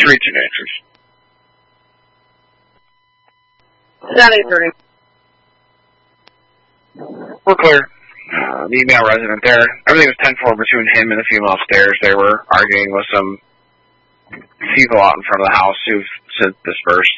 Streets and answers. Sound 830. We're clear. The email resident there. Everything was 10-4 between him and the female upstairs. They were arguing with some people out in front of the house who've since dispersed.